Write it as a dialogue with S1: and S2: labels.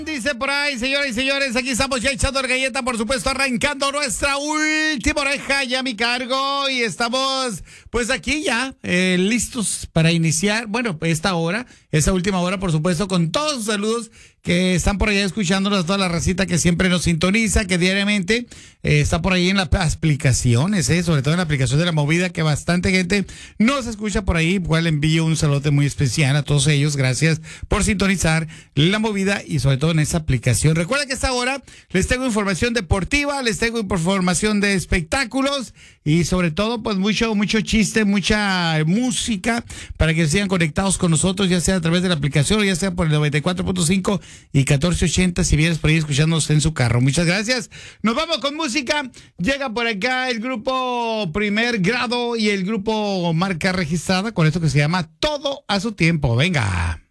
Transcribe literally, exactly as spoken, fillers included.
S1: Dice por ahí, señoras y señores, aquí estamos ya echando la galleta, por supuesto, arrancando nuestra última oreja ya a mi cargo y estamos pues aquí ya eh, listos para iniciar, bueno, esta hora, esta última hora, por supuesto, con todos los saludos que están por allá escuchándonos, a toda la racita que siempre nos sintoniza, que diariamente eh, está por ahí en las aplicaciones, eh, sobre todo en la aplicación de La Movida, que bastante gente nos escucha por ahí, igual envío un saludo muy especial a todos ellos, gracias por sintonizar La Movida y sobre todo en esa aplicación. Recuerda que a esta hora les tengo información deportiva, les tengo información de espectáculos y sobre todo pues mucho, mucho chiste, mucha música para que sigan conectados con nosotros, ya sea a través de la aplicación o ya sea por el noventa y cuatro punto cinco y catorce ochenta si vienes por ahí escuchándonos en su carro. Muchas gracias. Nos vamos con música. Llega por acá el grupo Primer Grado y el grupo Marca Registrada con esto que se llama Todo a su Tiempo. Venga.